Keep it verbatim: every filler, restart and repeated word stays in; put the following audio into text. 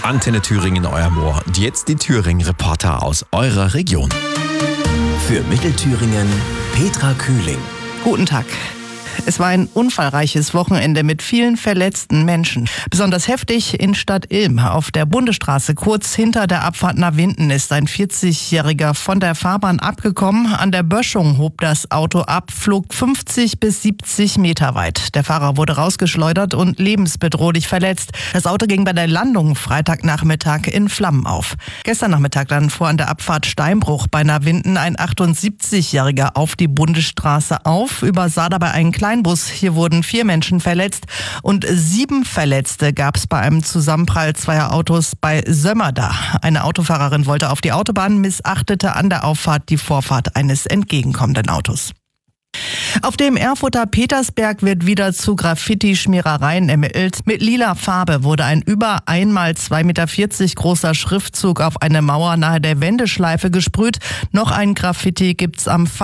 Antenne Thüringen, euer Moor. Und jetzt die Thüringen-Reporter aus eurer Region. Für Mittelthüringen, Petra Kühling. Guten Tag. Es war ein unfallreiches Wochenende mit vielen verletzten Menschen. Besonders heftig in Stadt Ilm. Auf der Bundesstraße kurz hinter der Abfahrt nach Winden ist ein vierzigjähriger von der Fahrbahn abgekommen. An der Böschung hob das Auto ab, flog fünfzig bis siebzig Meter weit. Der Fahrer wurde rausgeschleudert und lebensbedrohlich verletzt. Das Auto ging bei der Landung Freitagnachmittag in Flammen auf. Gestern Nachmittag dann fuhr an der Abfahrt Steinbruch bei Winden ein achtundsiebzigjähriger auf die Bundesstraße auf, übersah dabei einen Kleinbus. Hier wurden vier Menschen verletzt und sieben Verletzte gab es bei einem Zusammenprall zweier Autos bei Sömmerda. Eine Autofahrerin wollte auf die Autobahn, missachtete an der Auffahrt die Vorfahrt eines entgegenkommenden Autos. Auf dem Erfurter Petersberg wird wieder zu Graffiti-Schmierereien ermittelt. Mit lila Farbe wurde ein über ein mal zwei Meter vierzig großer Schriftzug auf eine Mauer nahe der Wendeschleife gesprüht. Noch ein Graffiti gibt's am